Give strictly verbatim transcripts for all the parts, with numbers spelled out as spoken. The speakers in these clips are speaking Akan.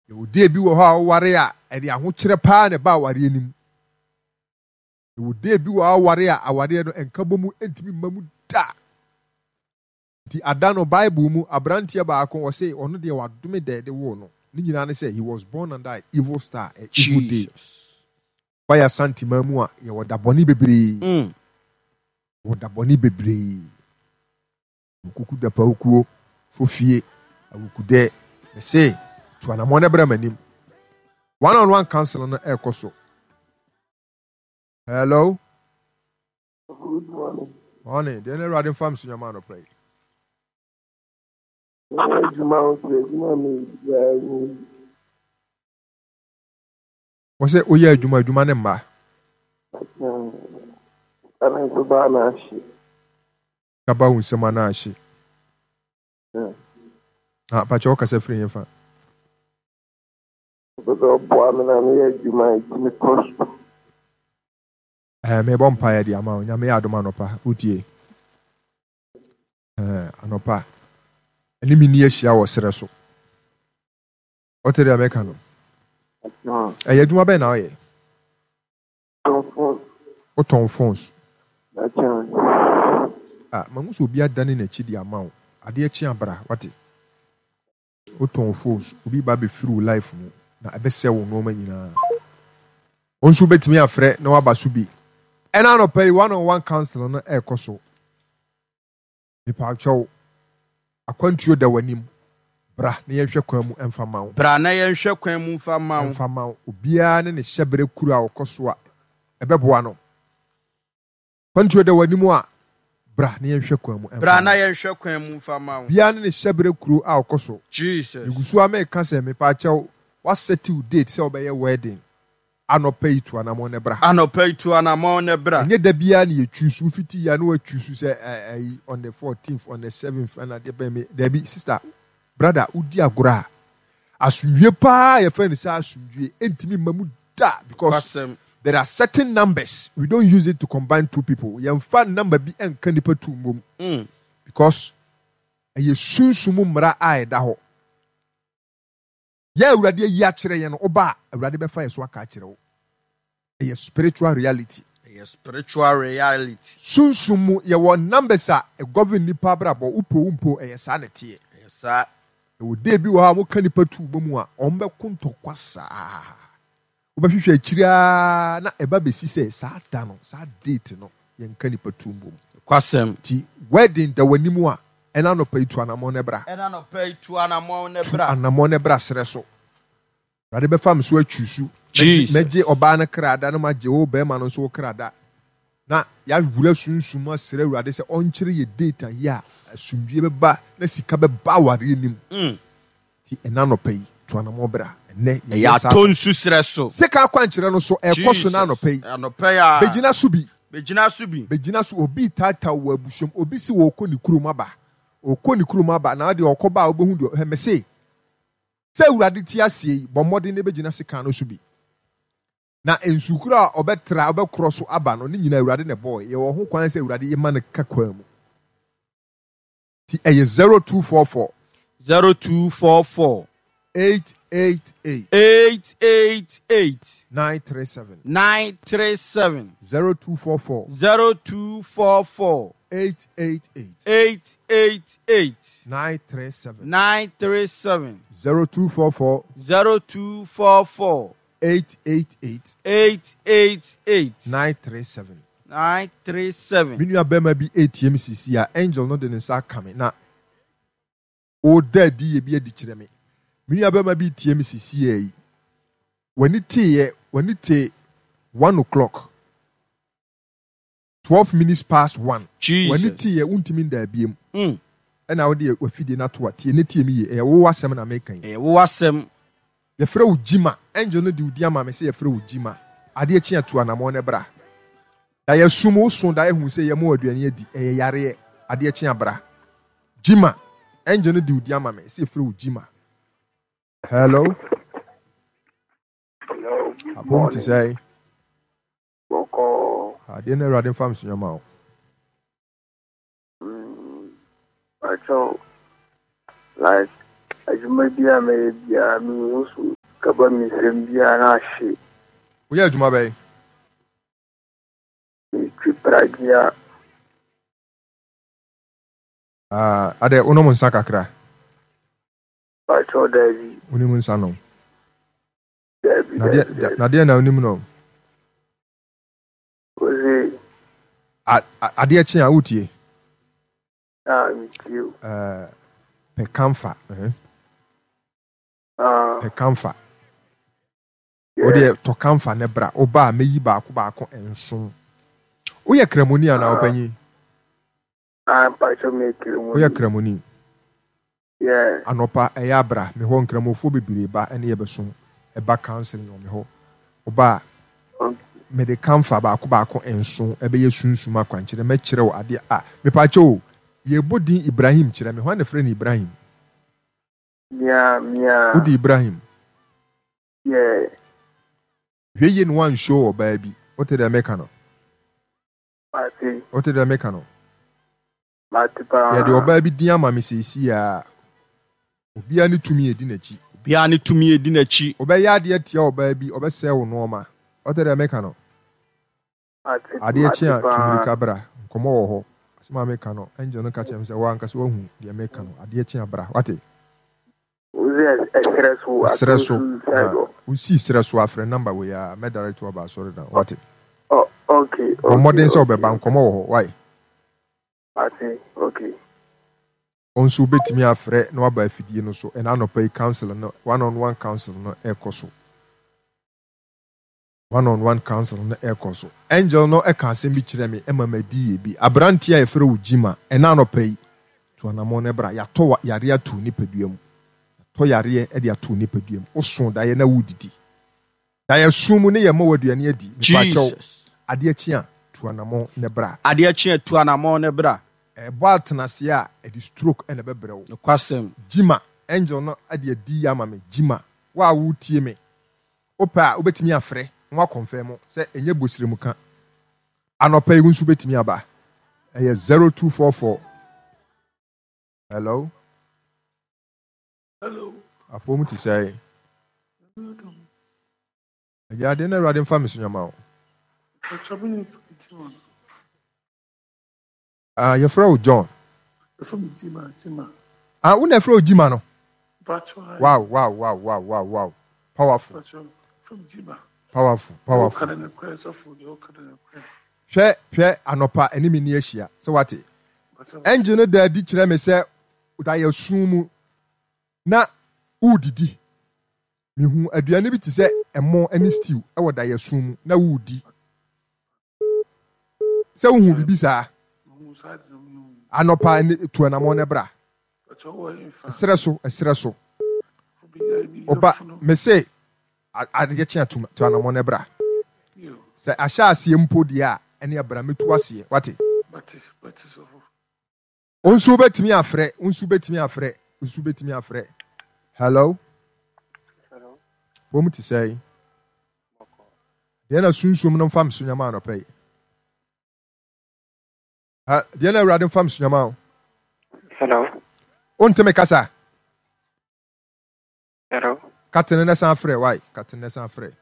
You did be a warrior, and the Ahuchre pan about warrior. You did be a warrior, a warrior, and Kabumu entimi mamuda. The Adano Bible mu Abrantia Bako was say, on the what do me there, the one. Ninja say he was born and died, evil star, a evil day. Fire Santi Mamua, you were the bonny baby. What the bonny baby. Kuku da Pauku, Fofie, I would dare say to an Amona Bremanim. One on one council on the air coso. Hello? Good morning. Morning. Then I riding farms in your man of play. Was it oh yeah, Juma Juma Nemba? Kabau Samanashi. Ah, Pachoka se free in fact. Eh, me bompire di amount, Yame Adomanopa, Utie. Eh, Anopa. Any mini shower sereso. What did I make? No, I had my ben. I what on phones? Ah, Mamus will be a done in a chidi amount. A dear chiambra, what it? What on phones will be baby through life. Na I best say, no man in a. On should bet me a friend, no abasubi. And I don't pay one on one council on air coso. If I show. Akwantuo da wanim bra na yehwe kwan mu emfa mawo bra na yehwe kwan mu emfa mawo emfa mawo obia ne ne hyebere kuru a okoso a ebeboa no akwantuo da wanim a bra na yehwe kwan mu emfa bra na yehwe kwan mu emfa mawo bia ne ne hyebere kuru a okoso Jesus igusu America se me pa chaw what settle date se obeye wedding anopa itu anamo ne bra anopa itu anamo ne bra nye da bia na yetwusu fiti ya na watwusu se on the fourteenth on the seventh and the be me there be sister brother udi agora asundwe pa ye friend say asundwe entimi mamu da because um, there are certain numbers we don't use it to combine two people ye mfa number bi enka nipa tu mom mm. because ye sunsumu mra a da ho ya urade yi akire ye no oba urade be fa ye so aka akire wo a spiritual reality a spiritual reality sunsumu ye won numbers a govern nipa brabo upo umpo e sanity yes sir e wo de bi wo ha mo ka nipa tu bomu a on be kunto kwasa wo be hwehwe akira na e ba be si se sa da no sa date no ye nka nipa tu bomu kwasem ti wedding da wanimu a ena no pay to anamo ne bra ena no pay to anamo ne bra anamo ne bra sere so rade be fam so atwusu meje oba na krada na maje wo be ma no so krada na ya wura sunsum asere rade se onkyere ye data ya asumdue be ba na sika be ba ware nim mm ti ena no pay to anamo bra ne ya tonsu sere so sika kwankyere no so ekoso na no pay no pay ya begina so bi begina so bi begina so obi tata wo abushom obi si wo koni kuruma ba okoni kuruma ba na de okoba obehu de he me say se urade ti asie bomode ne begina sika no so bi na ensukura obetra obekro so aba no ne nyina urade ne boy ye wo ho kwan se urade ye ma ne kakwa mu ti eye zero two four four zero two four four eight eight eight eight eight eight nine three seven nine three seven zero two four four zero two four four eight eight eight eight eight eight nine three seven nine three seven zero two four four zero two four four eight eight eight eight eight eight nine three seven nine three seven. Minu abema bi A T M C C a angel no de nsa kame na o daddy ye bi adi kire me. Minu abema bi A T M C C a yi. When it ye when it one o'clock twelve minutes past one. Jesus. When it ye untimi nda biem. Mm. And I would a fide na to ati ne tie mi e wo wasem na mekan. E wo wasem ye frɛ wo jima angel no di udi ama me se ye frɛ wo jima ade a chia to anamo ne bra da ye sumu so da ye hu se ye mo aduane adi e ye yare ade a chia bra jima angel no di udi ama me se ye frɛ wo jima. Hello Hello. Abom to say Boko. ade na radin fam so nyama o. I told like I may be a maybe I mean also kaba mi sembia na shi. Oye adwuma bɛn. Twi pragia. Ah, ade ono mo nsa kakra. Ba cho David. Oni mo nsa no. David. Na de na de na onim no. Oze. Ade akyi a wotie. Ah, mi tio. Eh, pe kamfa, eh. Ah. Pe kamfa. Ode to kamfa ne bra, oba meyi baako baako enso. Oye kramoni ana opanyi. Ah, pa cho me kramoni. Oye kramoni. Yeah. Anopa eya bra, me ho nkramofo bebire ba ene ye beso. Eba counseling o me ho. Oba me de kamfa baako baako enso ebe ye sunsuma kwankyere me kyerɛ wo ade a me pa cho ye bodin Ibrahim kyerɛ me ho na frɛ ni Ibrahim. Mia mia. Udi Ibrahim. Yeah. Hweye no wan show oba bi. What did I make no? Mati. What did I make no? Mati pa. Ya de oba bi din ama me sesi a obia ne tumi edi nachi. Obia ne tumi edi nachi. Oba ya de atia oba bi, oba sɛ wo no ma. What did I make no? Mati. Ade achi a tumi kabra. Nkomo wo ho. Asema make no. Angel no ka kyerɛ me sɛ wa nka sɛ wahu de make no. Ade achi abra. What? Uze esresu. Esresu. We see esresu afre number we are me direct to about sorry down. What? Oh, okay. Okay. Modern so be ban komo wo ho. Why? Mati. Okay. Onso betimi afre na waba afidie no so and anopa council no one on one council no ekoso. One on one council no ekoso. Angel no e ka asem bi kire me emamadi bi. Abranti a efre ujima and anopa yi to anamo ne bra ya to yare atu ni peduam. To yare e de atu ni peduam. Oso da ye na wudidi. Da ye sumu ne ye ma waduane adi. Jesus. Ade achi a to anamo ne bra. Ade achi a to anamo ne bra. E ba tenase a e di stroke e na bebrɛw. Nokwasem. Jima angel no ade adi ama me jima. Wa wutie me. Opa obetimi afrɛ, wa confirm sɛ enye bosire mu ka. Anopa yi nso betimi aba. Eye zero two four four. Hello. Hello. Apo mu ti sɛ. Ya de na radio family so nyama o. Ah, your friend John. From Jima, Jima. Ah, una friend Jima no. Bacho. Wow, wow, wow, wow, wow, wow. Powerful. From Jima. Powerful, powerful. Hwɛ hwɛ anopa enimi ni ahia. So what? Engine no da di kyerɛ me sɛ da yɛ sumu na udidi. Mihu aduane bi te sɛ ɛmo ani stew ɛwɔ da yɛ sumu na udi. Sɛ uhu bibi saa. Anopa ni tu anamo ne bra. Esre so, esre so. Oba me say ade kye atum tu anamo ne bra. Se ahya ase mpo dia ene abra metu ase. Wate? Bati, bati so. Onsu betimi afre, onsu betimi afre, onsu betimi afre. Hello? Hello. Wo ti say? Dia na sunsum no fam sunyama no pay. Ah, dia na radin fam sunyama. Hello. Onte me kasa. Hello. Katene na san frɛ, why? Katene na san frɛ.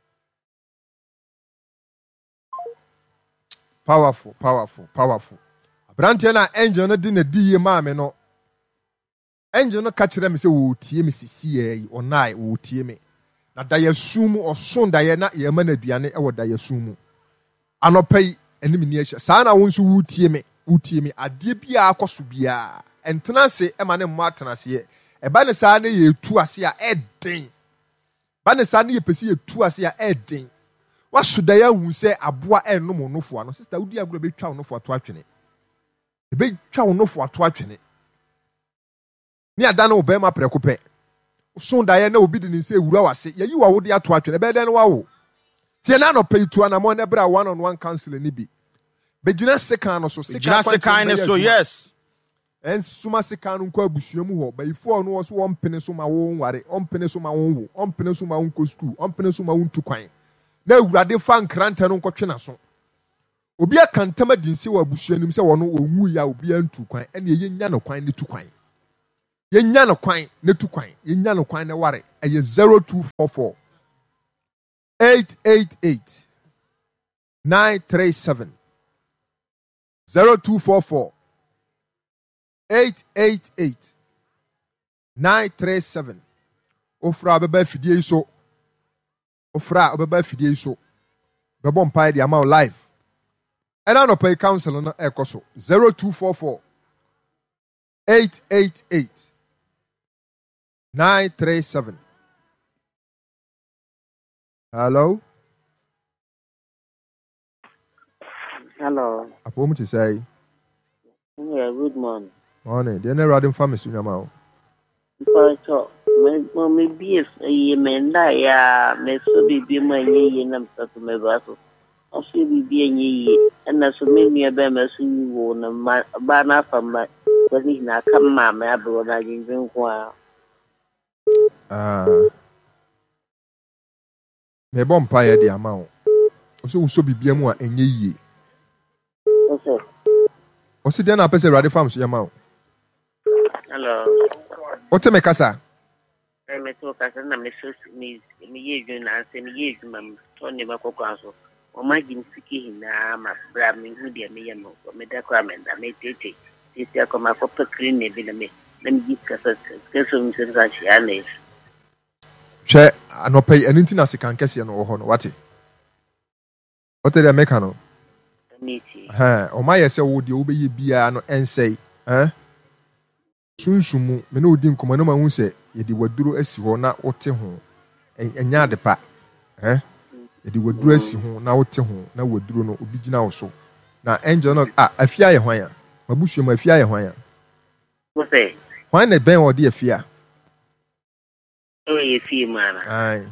Powerful, powerful, powerful. Abrantie na angel no di na di ye ma me no. Angel no ka kyerɛ me sɛ wo tie me sisi ye onai wo tie me. Na da ye sumu oson da ye na ye ma na aduane e wo da ye sumu. Anopai enim ni ahia. Saa na wo nso wo tie me, wo tie me ade bia akoso bia. Entena se e ma ne mo atena se ye. Eba ne saa ne ye tu ase a eden. Ba ne saa ne ye pesi ye tu ase a eden. Waso da ya hu se aboa ennom onofo ano. Sister wudi agro betwa onofo ato atwene. Ebe twa onofo ato atwene. Ni ada na obe ma preko pe. So da ye na obi de ne se ewura wase. Ye yi wa wode ato atwene. Ebe den wa wo. Tie na no pay tu anamo na bra one on one counsel ni bi. Begina sekan no so sekan sekan ne so yes. En suma sekan no kwa abusuamu ho. Bayifo no so won pene so ma wo nware, on pene so ma wo wo, on pene so ma wo nko school, on pene so ma wo ntu kwan. Na ewurade fa nkranta no nkotwe na so. Obi akantama dinse wa abusuanim se wono onwu ya obi antu kwan, ene ye nya no kwan ne tu kwan. yɛnya no kwan ne tu kwan yɛnya no kwan ne ware ɛyɛ zero two four four eight eight eight nine three seven zero two four four eight eight eight nine three seven ofra bɛba fidie yi so ofra bɛba fidie yi so bɛbɔ mpae de ama wo live ɛna no pay council no ɛkɔ so zero two four four eight eight eight nine three seven. Hello? Hello. Apo mu te say. Yeah, good morning. Morning. Dey na radio family sunyama o. Pastor, me mo me bies e me nda ya me so bibi mo anyi yi na msa to me ba so. O so bibi anyi yi na so me nua ba me so yi wo na ba na fa ma wani na kan ma me abro na jinjin ko a. Ah. Me bɔ mpaeɛ de ama wo. O so wo so bibi mu a enye yie. Okay. O si dey na pese radio family sunyama o. Hello. O te me kasa. I me to kasa na me so me me ye dwun na se me ye dwuma me to ne ba kokwa so. O ma gi msiki hina ma bra me hu de me ye no. Me da kwa me da me tete. Tete akoma ko pekri ne bi na me. Na me gi kasa kasa me se ka shi ane. Hwɛ anɔpa yi ɛno nti na sekan kɛseɛ no wɔ hɔ no wate. Wote deɛ meka no. Miti. Ha, ɔma yɛ sɛ wo deɛ wobɛyɛ biara no ɛnsɛe. Eh? Sunsun mu me ne odi nkɔmmɔ no ma hu sɛ yɛde waduro asi hɔ na wote ho. Ɛnyɛ ade pa. Eh? Yɛde waduro asi ho na wote ho na waduro no obi gyina wo so. Na angel no ah afia yɛ hwan ya. Mabusuo mu afia yɛ hwan ya. Wo sɛ Hwan na bɛn wɔ de afia? o ye fi mana. Ai.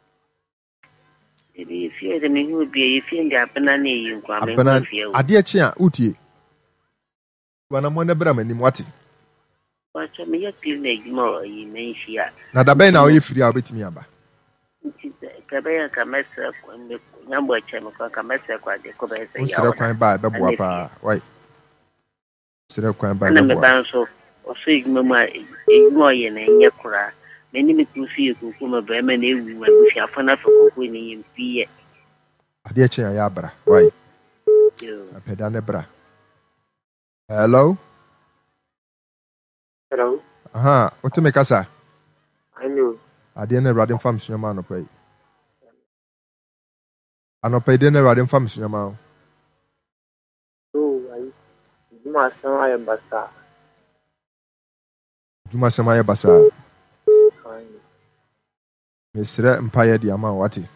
Ebe fi de me hu bi ye fi ndi apena na yi nkwa me Abana hu fi o. ade akyi a utie. Wana mo na bra manim wate. Wacha me ya clean na ejuma yi me nhia. Na da bɛn na wo yɛ firi a wobɛtumi aba. Nti ka be ya ka mesa ko me nyambo acha me ko ka mesa ko de ko be se Wo ya. srɛ kwan ba bɛboa pa. Wai. Srɛ kwan ba Na me bɛboa. ban so o so ejuma ma ejuma ye na nye kura. Me ni me ku fi ku ku ma ba me na ewu ma bu fi afana fa ko ko ni yim fi ye. Ade akyi a yɛ abra. Wai. Yo. Apɛda ne bra. Hello? Hello. Aha, wote me kasa. I know. Ade ne Awurade mfa msunyama anɔpa yi. Anɔpa yi de ne Awurade mfa msunyama o. So, I do my son, I am Basa. Dwuma sɛm ayɛ basaa. Fine. Mesrɛ mpaeɛ de ama wo wate.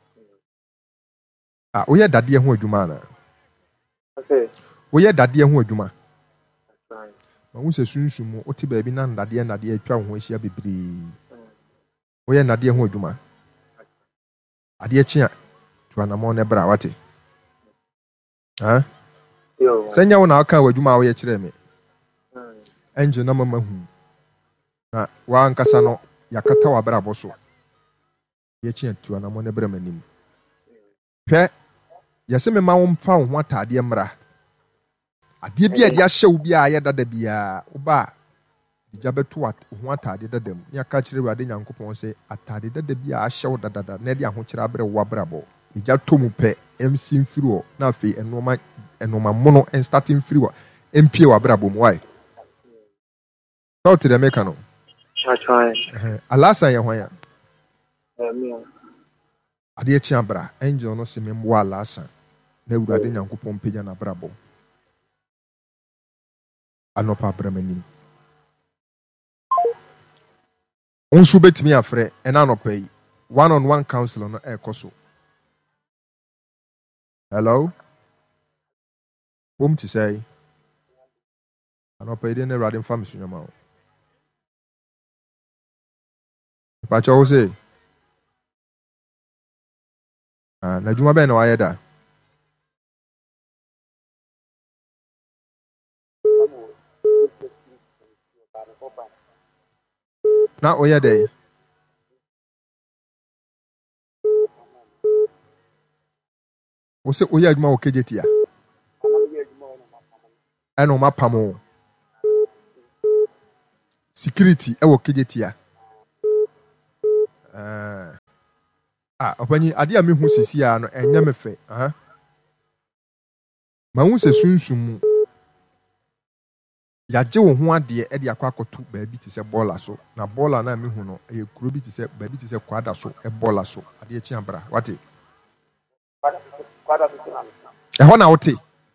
Ah, woyɛ dadeɛ ho adwuma ana? Okay. Woyɛ dadeɛ ho adwuma. Fine. Ma wo sɛ sunsun mu wote baabi na ndadeɛ ndadeɛ atwa wo ho ahyia bebree. Woyɛ ndadeɛ ho adwuma. Adeɛ kyi a tu anamɔ ne bra wate. Ha? Yo. Sɛnyɛ wo na aka w'adwuma a woyɛ kyerɛ me. Fine. Ɛngye na mama hu. Na wankasa no yakata w'abrabɔ so. Yɛkyi a tu anamɔ ne bra m'anim. Hwɛ yɛsɛ me ma wo mfa wo ho ataadeɛ mmra. Adeɛ bi a de ahyɛ wo bi a yɛ dada biara woba digya bɛto wo ho ataadeɛ dada mu. Ne aka kyerɛ Awurade Nyankopɔn sɛ ataadeɛ dada bi a ahyɛ wo dada na de ahokyerɛ abrɛ wo abrabɔ. Digya tɔ mu pɛ ɛmsi mfiri hɔ na afei ɛnoma ɛnoma mono ɛnstarte mfiri hɔ ɛmpie wo abrabɔ mu wae. Sɛ wote dɛ meka no. Try. Alasa yɛ hwan ya. Um, Adeɛ kyi abra angel no se me mmoa alasa na Awurade Nyankopɔn pagya n'abrabɔ. Anɔpa abra m'anim. Wo nso wobɛtumi afrɛ ɛna anɔpa yi one on one counsel no ɛrekɔ so. Hello? Wom te sɛ anɔpa yi de ne Awurade mfa me so nyama wo. Pakyɛ wo se ah, na adwuma bɛn na wayɛ da? Na oyɛ dɛn? Wo se oyɛ adwuma wɔ K J T a? Ɛna ɔma pam wo. security ewo kejetia eh ah opani ade a mehu sisi a no enye me fe aha ma hu se sunsum yaje wo ho ade e de akwa akoto ba bi ti se bola so na bola na mehu no e kuro bi ti se ba bi ti se kwada so e bola so ade e chi abra wate kwada so na e ho na wote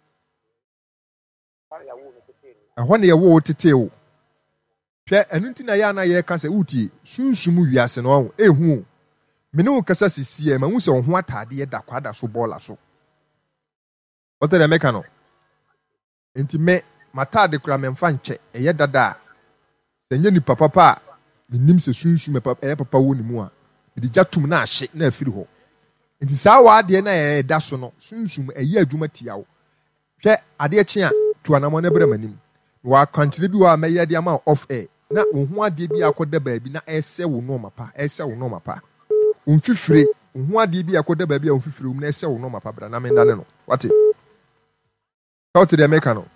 e ho na ye wo tete wo hwɛ enu nti na ya na ye ka se utie sunsum wiase no ho ehu me no kasa sisi e ma hu se wo ho atade e da kwada so bola so wote de meka no enti me matade kura me mfa nche eye dada se nye ni papa pa me nim se sunsum papa eye papa wo ni mu a me di jatum na ahye na afiri ho enti saa wa ade na ye da so no sunsum eye adwuma tiawo hwɛ ade echi a tuanamo na bere manim wa kwantire bi wa meye de ama off air na wo ho ade bi akoda baabi na ese wo no mapa ese wo no mapa umfifire wo ho ade bi akoda baabi a umfifire um na ese wo no mapa bra na me ndane no wate how to the make no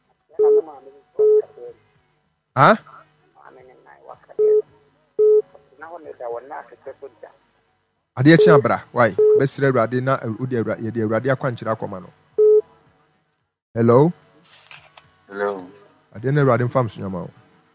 ah ade echi abra why besire awurade na odi awurade ye de awurade akwankyere akoma no hello hello ade na awurade mfam so nyama o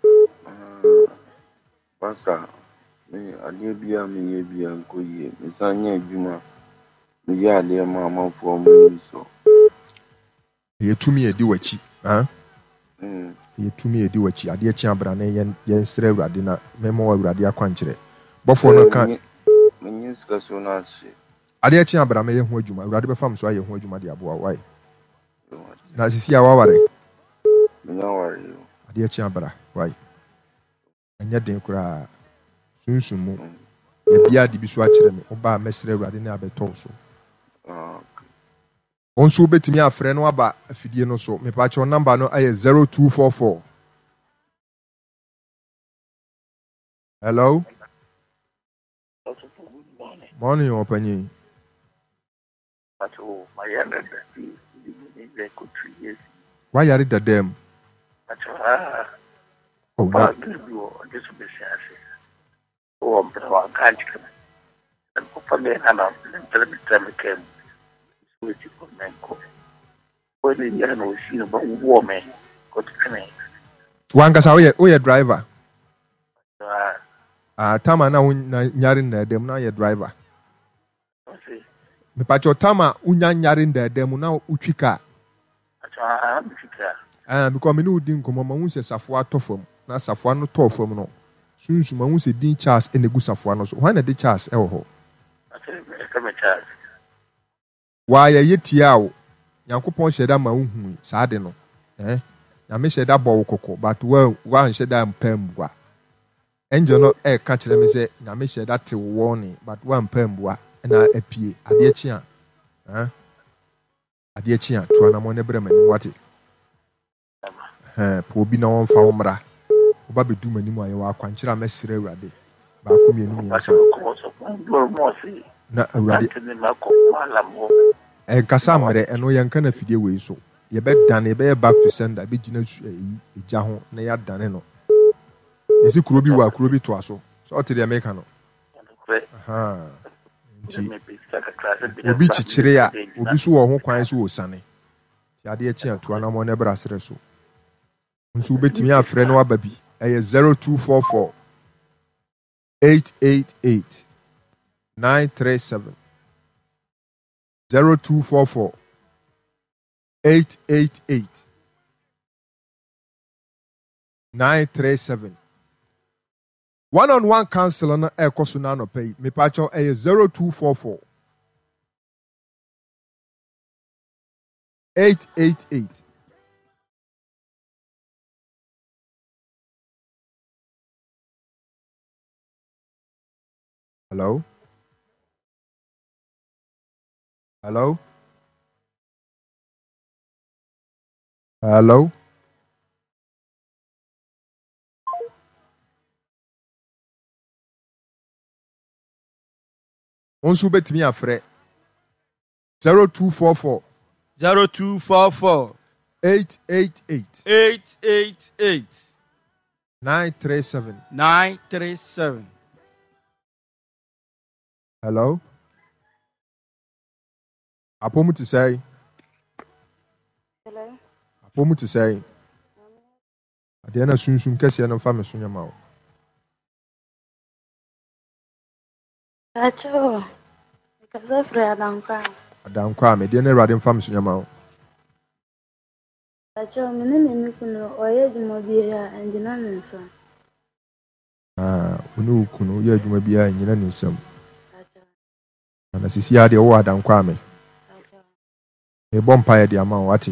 pasa me ade bia me ye bia nkoye me sanya adwuma me ye ade ma amanfo mu so ye tumi edi wachi ah mm ye tumi edi wachi ade echi abra na ye ye sire awurade na memo awurade akwankyere bofo no kan menye sika so na se ade echi abra me ye ho adwuma awurade be fam so aye ho adwuma de aboa why na sisi a waware me ware ade echi abra why anya den kura sunsun mu ye bia de bi so a kire me oba mesire awurade na abeto so ah onso betimi afre no aba afidie no so me pa cho number no aye zero two four four hello morning opanyi Acho mayana da ni ni ko three why yare dadam Acho ah oh ba na biyo da su be shasi o bra wa kanti kan ko pa me na na tele tele kem so ti ko men ko ko ni ya no shi no ba wo me ko tene wanga sa oye oye driver ah ah tama na nyare na dadam na ye driver si me pa cho tama unya nyare na dadam na utwika Acho ah mfika ah because me no din komo ma hu se safo atofam na safo no tofam no sunsun ma hu se din Charles enegu safo no so why na de Charles e wo ho Acho ka me charge wa ye yetia wo Yankopon hyeda ma uhu saa de no eh na me hyeda bo wo kokko but wa wa hyeda mpambua enjo no e ka kire me se na me hyeda te wo ni but wa mpambua na apie ade echi a eh ade echi a to na mo ne bre mani wate eh po bi na won fa wo mra oba bedu mani mu aye wa kwankira mesire awurade ba ko mienu mi Acho ko so ko mo si na awurade Antene ma ko mala mo e kasa mre eno yanka na fidie we so ye be dane be back to sender be gina eja ho na ya dane no esi kuro bi wa kuro bi to aso so o te de make no aha nti obi chichire ya obi so wo ho kwan so wo sane ti ade e chi atua na mo na bra sere so nso betimi afre no aba bi e zero two four four eight eight eight nine three seven zero two four four eight eight eight nine three seven one on one counsel na e koso na no pay me pa cho e zero two four four eight eight eight hello hello hello onso betimi afre zero two four four zero two four four eight eight eight eight eight eight nine three seven. nine three seven. Hello? Apomu to say. Hello? Apomu to say. Adiana soon soon kasi na family sunya ma. Acho. Kaza fra adankwa. Adankwa me de na Awurade family sunya ma. Acho mene me kuno oye dwuma bi ya enjina nso. Ah, unu kuno ye adwuma bi a nyina nsam. Acho. Na sisi ya de wo adankwa me. Acho. Me bompa ya de ama wati.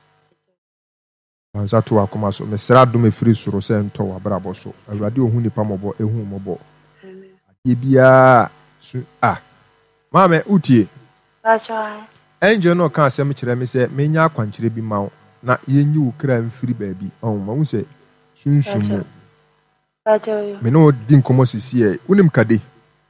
Wanza to akoma so me sra do me firi soro se nto wa brabo so. Awurade ohun nipa mobo ehun mobo. Amen. Ye bia su ah. Mama utie. Acho. Angel no ka asem kire me se menya akwankyere bi ma wo na yenyi wo kra mfiri baabi. Oh, ma wo se sunsumu. Acho. Me no di nkomo sisi e. Unim kade.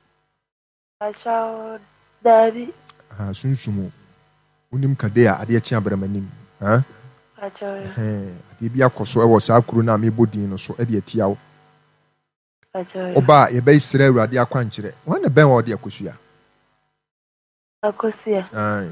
Acho. Dabi. Ah, sunsumu. Unim kade a ade kye abramanim. Ha? Acho. Eh, ade bi akoso e wo sa kuru na me bodin no so e de atia wo. Acho. Oba ye be sira Awurade akwankyere. Wan na ben wo de akosua. Akosia. Ai.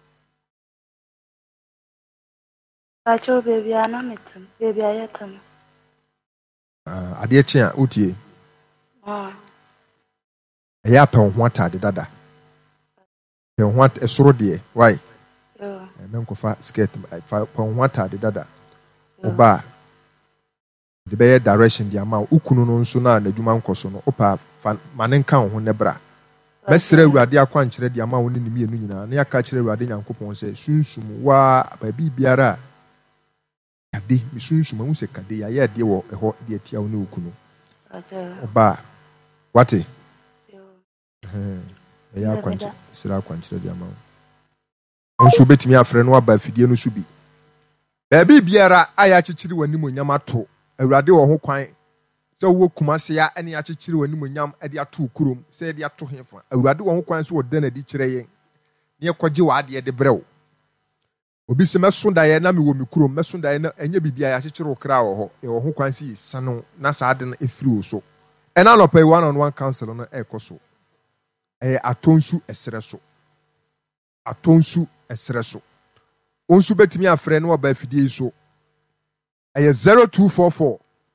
Acho baby ana metum. Baby ayatam. Ah, ade kye a utie. Ah. E ya pa ho atade dada. Pe ho at esoro de. Why? Yo. Na nkofa skirt pa ho atade dada. Oba de be direction de ama ukunu no nso na adwuma nkoso no opa manenka ho ne bra. Mesre Awurade akwankyere de ama wo ne nimi enu nyina na yaka kyere Awurade Nyankopɔn sɛ sunsum wa baabi biara kade mi sunsum hu sɛ kade ya ye de wo ɛhɔ de atia wo ne okunu. Acho. Oba wate Yo. eh ya akwankyere sira akwankyere de ama wo. Nso betimi afrɛ no aba afidie no so bi. Baabi biara aya kyekyere w'anim onyam ato Awurade wo ho kwan sɛ wo kumase ya ene ya kyekyere w'anim onyam ade ato kurom sɛ ade ato hefa Awurade wo ho kwan so wo de na di kyerɛ yɛn ne ekɔgye wa ade de brɛw obi se meso da yɛ na me wo me kurom meso da yɛ na enye bibia ya kyekyere wo kra wo ho e wo ho kwan si sano na sa ade no efiri wo so ɛna no pay one on one counsel no ekoso eh atonsu esere so atonsu esere so onsu betimi afrɛ no ɔba afidie so ɛyɛ zero two four four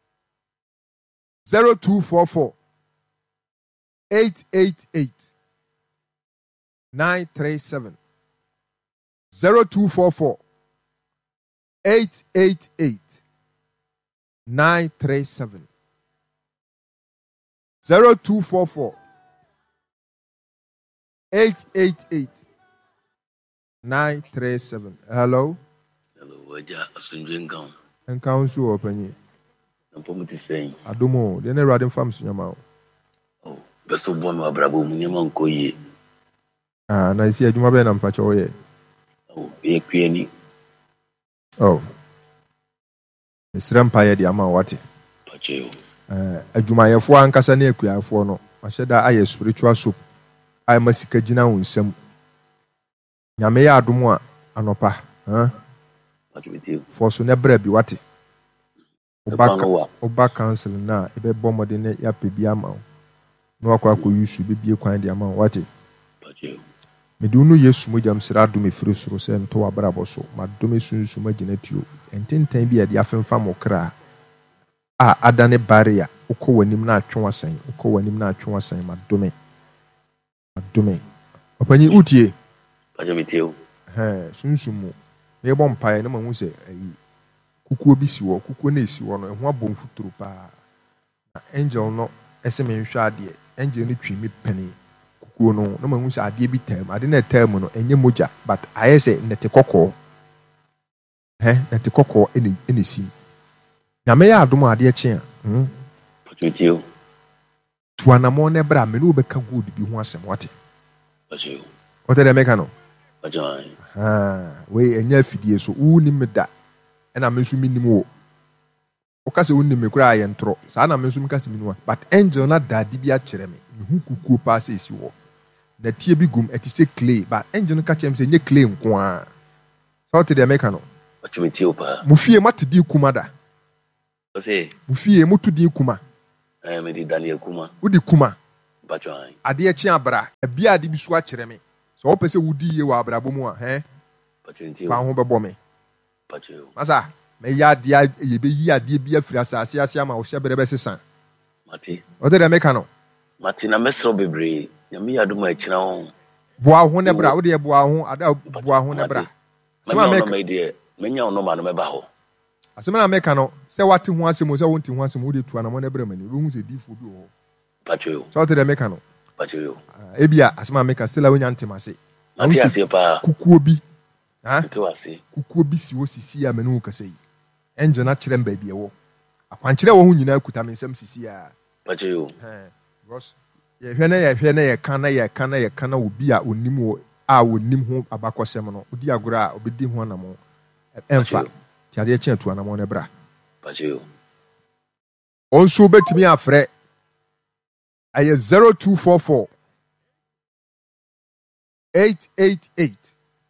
zero two four four eight eight eight nine three seven zero two four four eight eight eight nine three seven zero two four four eight eight eight nine three seven. Hello. Hello, waja asunjenga. Enka unsu opanyi. Nampo ti sɛn. Adomo, de na Awurade mfam so nyama o. Oh, beso bo no abrabo mu nyama nkoye. Ah, na isi adwuma bɛ na mpacha oyɛ. Oh, e kwiani. Oh. Esra mpaye de ama wate. Pacheo. Eh, adwumayɛfo ankasa na akuafo no, ahyɛ da ayɛ spiritual soup. Ay masika gina wo nsam. Nyame yɛ adomo a anopa, ha? Pacheo. For so na bra bi wate. Obaka Oba oba council na ebe bomode ne ya pebi ama wo. Na wakɔ akɔ yusu bibie kwan de ama wo wate. Pacheo. Mede unu Yesu mojam sra do me firi soro sɛ nto wabrabɔ so. Ma do me sunsu magina tuo. Ententan bi a de afemfa mo kra. A adane barrier. Ukɔ wanim na atwe wasan. Ukɔ wanim na atwe wasan ma do me. Ma do me. Opanyi utie. Pacheo. Eh, sunsu mu. Me bɔ mpae na ma hu sɛ ayi. Kukuo bi si wo, kukuo na esi wo no eho abom futuru pa. Na angel no ese me nhwe ade. Angel no twi mi pani. Kukuo no na ma hu sɛ ade bi tam. Ade na tam no enye moja, but aye sɛ nete kokɔ. Eh, nete kokɔ ene ene sim. Na me ya adom ade kye a. Hm. Pacheo. Tuanamo na bra me no be ka good bi ho asɛm wate. Pacheo. Ote de meka no. Pacheo. Ah, we enya afidie so uni meda. Ena me nso minim wo. Okase wonni me kura aye ntro. Saa na me nso mika se minua. But angel na dadi bi a kyerɛ me. Me hu kukuo pa se esi wo. Na tie bi gum eti se clay, but angel no ka kyerɛ me se nye clay nko a. So te de meka no. Pacheo pa. Mu fie mate di kumada. Ose. Mufie mutu di kuma. Eh me di Daniel kuma. Udi kuma. Bacho an. Ade echi abra. Ebia ade bi so a kyere me. So wo pese wudi ye wa abrabo mu a, he. Bacho nti. Fa ho bebo me. Bacho. Masa, me ya ade ye be yi ade bi afiri asase ase ama wo hye bere be sesan. Mati. O de me ka no. Mati na mesro bebre. Nyame yadu ma ekira ho. Boa ho ne bra, wo de boa ho, ada boa ho ne bra. Sema me me de, menya ono ma no meba ho. Asema na me ka no, se wate ho asem, se wonte ho asem, wo de tu anamo ne bra mani. Wo hu se difo bi ho. Bacho. So de me ka no. Bacho. Ebia asema me ka stella wonya ntemase. Mati ase pa. Kukuo bi. Ha? Nti ase. Kukuo bi si wo sisi a me no kasa yi. Enje na kyerem ba bi e wo. Akwankyere wo ho nyina kuta me nsam sisi a. Bacho. Eh. Because ye hwe na ye hwe na ye kan na ye kan na ye kan na obi a onim wo a onim ho abakosem no. Odi agora a obedi ho anamo. Emfa. Ti ade kye tu anamo ne bra. Bacho. Onso betimi afre. Aye zero two four four eight eight eight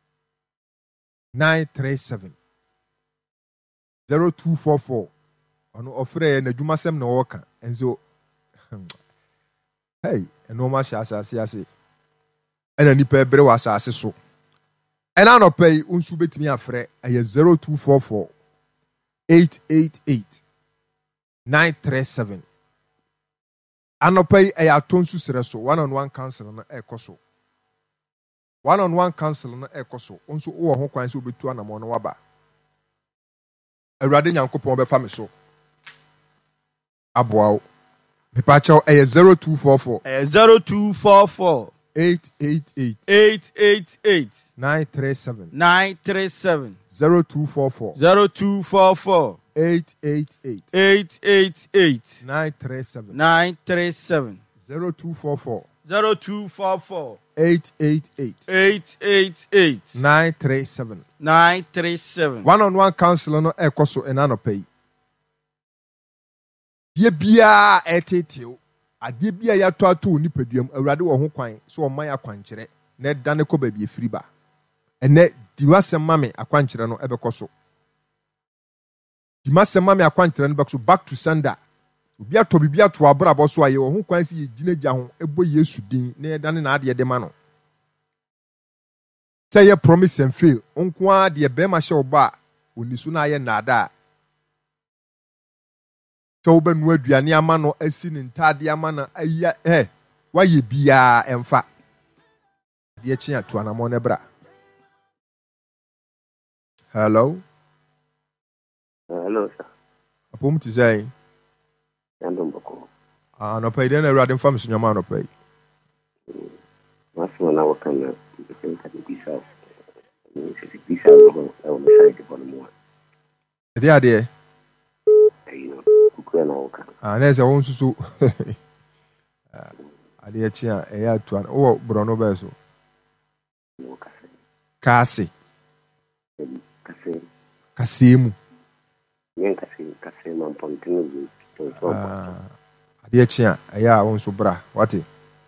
nine three seven zero two four four. Ono ofre na dwuma sem na woka enzo hey eno ma sha asase ase ena nipa ebre wa asase so ena no pay unsu betimi afre aye zero two four four eight eight eight nine three seven. Anopai aye atonsu sere so one on one counsel na ekoso one on one counsel na ekoso onso wo ho kwan so betu anamo no waba awurade nyankopon be fa me so aboa Pepa chow aye zero two four four zero two four four eight eight eight eight eight eight nine three seven nine three seven zero two four four zero two four four eight eight eight eight eight eight nine three seven nine three seven zero two four four zero two four four eight eight eight eight eight eight nine three seven nine three seven. one on one counsel no ekoso enanopai die bia eteteo ade bia ya to ato ni paduam awurade wo ho kwan so o man akwankyere na da ne ko ba bia firi ba ene diwasem mame akwankyere no ebekoso dimasem mame akwankyere no bekoso back to sender obi ato bibia to abrabo so aye wo ho kwan si yeginaja ho ebo Yesu din na da ne na ade de ma no say ye promise and fail onko a de be ma hye oba onisu na aye nada so be nu aduane ama no asi ne ntade ama na aya eh waye bia emfa de kye ato anamo ne bra. Hello. Hello, sir. Apom ti say Yandom bako. ah no pay den awurade mfa meso nyama no pay. Maso na wakana because ka bisa. Ni se bisa go e o message ko mo. Ede ade Ayo, ku na wakana. ah na ese won susu ade kye a e ya to an o bro no be so kasi Kasi. kasemu Yen kasi kasi man pontinu to so. ah ade kye a e ya won so bra wate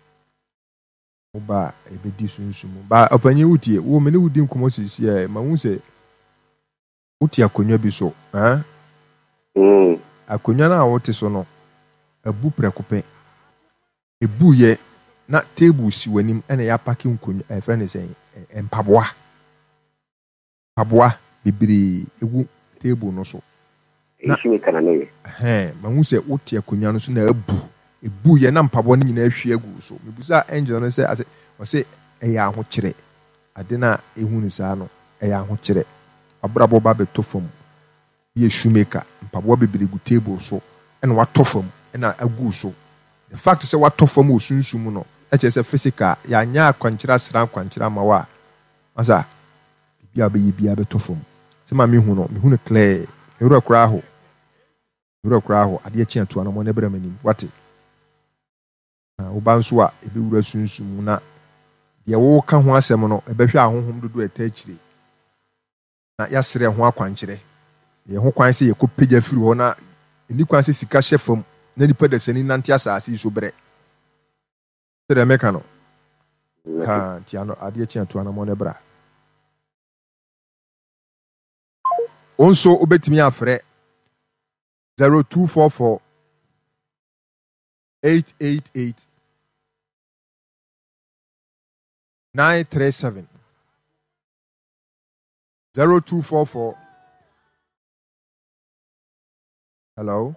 ba ebedi sunsumu ba opanyi wutie wo me ne wudi nkomo sisi e ma hu se wuti akonwa bi so eh Mm. akonwa na wote so no abu prekope ebu ye na table si wanim ene ya packing nkonwa e friend is saying empaboa paboa bibiri egu table no so Na shi kana ne. eh ma hu se wuti akonwa no so na abu ebu ye na mpaboa ni nyina ahwie agu so mebusa angel no se ase o se eya ho kire ade na ehu ni saa no eya ho kire abrabo ba beto fam ye shoemaker mpaboa bibiri gu table so ena wato fam ena agu so the fact say wato fam o sunsum no e che se physical ya nya akwankyira sra akwankyira ma wa asa bibia be yibia beto fam se ma me hu no me hu no clear ewura kura ho ewura kura ho ade chi ato anamo na bra manim wate uba nso a ebe wura sunsum na de wo ka ho asem no ebehwe ahohom dodo etachire na yasere ho akwankyere ye ho kwan se ye ko pagya firi ho na eni kwan se sika hye fam na nipa da sani nante asase so bre tere meka no ha ti ano ade chi ato anamo ne bra onso obetimi afre zero two four four eight eight eight nine three seven. zero two four four. Hello?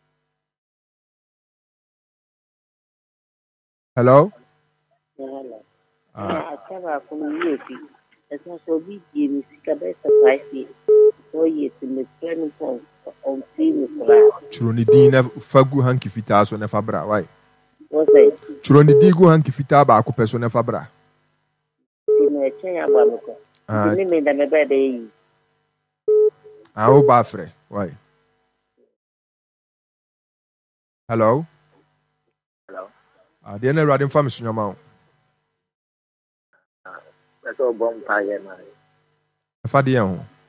Hello? Hello. Uh, I cover from you. As much as we give me surprise four years in the training point on TV. Churoni din na fagu hanki fita so na fabra. Why? What's it? Churoni digu hanki fita ba ako peso na fabra. In a chain about it. Ah, You mean that my bad day. ah, o ba fre. Why? Hello? Hello. Ah, the na radin fam sunyo ma. That's all bomb fire, man. Fa de ho.